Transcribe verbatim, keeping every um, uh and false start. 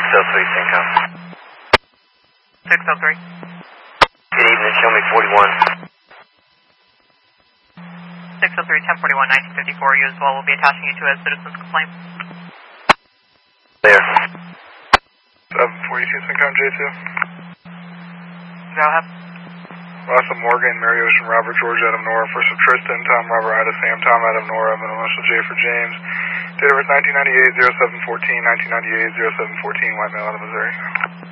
oh three, Syncom. six oh three. Good evening, show me forty-one. six oh three, ten forty-one, nineteen fifty-four, you as well will be attaching you to a citizen's complaint. There. seven forty-two, Syncom, J two. Go ahead. Lassa Morgan, Mary Ocean, Robert, George, Adam, Nora, first of Tristan, Tom, Robert, Ida, Sam, Tom, Adam, Nora, middle initial J for James. Date of birth nineteen ninety-eight, oh seven fourteen, nineteen ninety-eight, oh seven fourteen, White Male, out of Missouri.